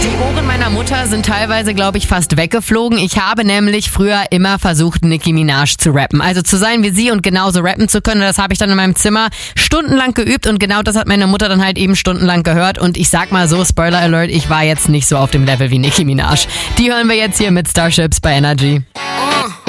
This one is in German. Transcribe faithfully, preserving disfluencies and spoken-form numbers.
Die Ohren meiner Mutter sind teilweise, glaube ich, fast weggeflogen. Ich habe nämlich früher immer versucht, Nicki Minaj zu rappen. Also zu sein wie sie und genauso rappen zu können. Das habe ich dann in meinem Zimmer stundenlang geübt und genau das hat meine Mutter dann halt eben stundenlang gehört. Und ich sag mal so, Spoiler Alert, ich war jetzt nicht so auf dem Level wie Nicki Minaj. Die hören wir jetzt hier mit Starships bei Energy.